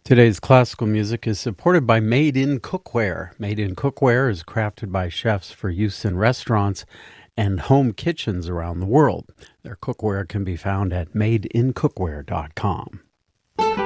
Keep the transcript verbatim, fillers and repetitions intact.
Today's classical music is supported by Made in Cookware. Made in Cookware is crafted by chefs for use in restaurants and home kitchens around the world. Their cookware can be found at made in cookware dot com.